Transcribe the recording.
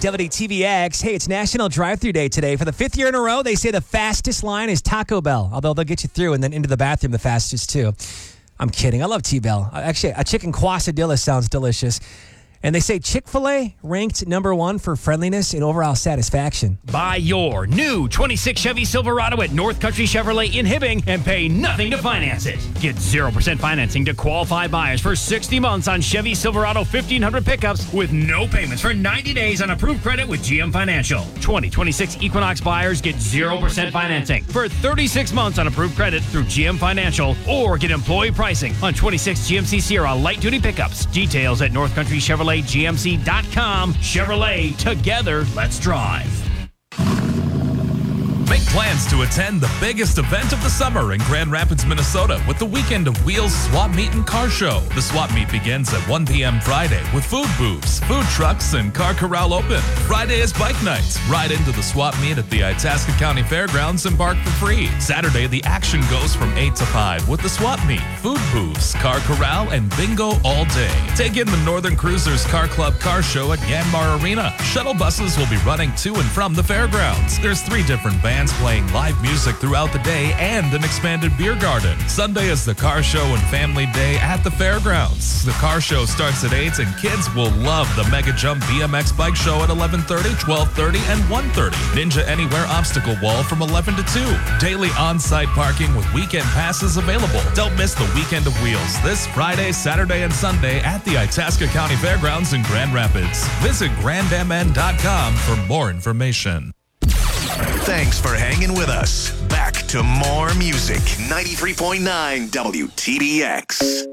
WTVX. Hey, it's National Drive-Thru Day today. For the 5th year in a row, they say the fastest line is Taco Bell, although they'll get you through and then into the bathroom the fastest, too. I'm kidding. I love T-Bell. Actually, a chicken quesadilla sounds delicious. And they say Chick-fil-A ranked number 1 for friendliness and overall satisfaction. Buy your new 26 Chevy Silverado at North Country Chevrolet in Hibbing and pay nothing to finance it. Get 0% financing to qualified buyers for 60 months on Chevy Silverado 1500 pickups with no payments for 90 days on approved credit with GM Financial. 2026 Equinox buyers get 0% financing for 36 months on approved credit through GM Financial, or get employee pricing on 26 GMC Sierra light-duty pickups. Details at North Country Chevrolet GMC.com. Chevrolet, together, let's drive. Make plans to attend the biggest event of the summer in Grand Rapids, Minnesota with the Weekend of Wheels Swap Meet and Car Show. The swap meet begins at 1 p.m. Friday with food booths, food trucks, and car corral open. Friday is bike night. Ride into the swap meet at the Itasca County Fairgrounds and park for free. Saturday, the action goes from 8 to 5 with the swap meet, food booths, car corral, and bingo all day. Take in the Northern Cruisers Car Club Car Show at Yanmar Arena. Shuttle buses will be running to and from the fairgrounds. There's 3 different bands playing live music throughout the day and an expanded beer garden. Sunday is the car show and family day at the fairgrounds. The car show starts at 8 and kids will love the Mega Jump BMX bike show at 11:30, 12:30, and 1:30. Ninja Anywhere obstacle wall from 11 to 2. Daily on-site parking with weekend passes available. Don't miss the Weekend of Wheels this Friday, Saturday, and Sunday at the Itasca County Fairgrounds in Grand Rapids. Visit grandmn.com for more information. Thanks for hanging with us. Back to more music. 93.9 WTBX.